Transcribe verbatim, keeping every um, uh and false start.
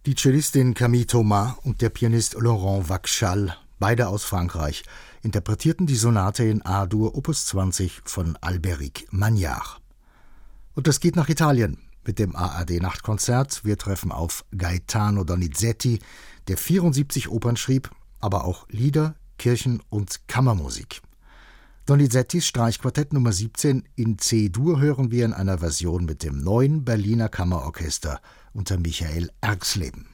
Die Cellistin Camille Thomas und der Pianist Laurent Wachschal, beide aus Frankreich, interpretierten die Sonate in A-Dur Opus zwanzig von Albéric Magnard. Und das geht nach Italien mit dem A R D-Nachtkonzert. Wir treffen auf Gaetano Donizetti, der vierundsiebzig Opern schrieb, aber auch Lieder, Kirchen- und Kammermusik. Donizettis Streichquartett Nummer siebzehn in C-Dur hören wir in einer Version mit dem neuen Berliner Kammerorchester unter Michael Erxleben.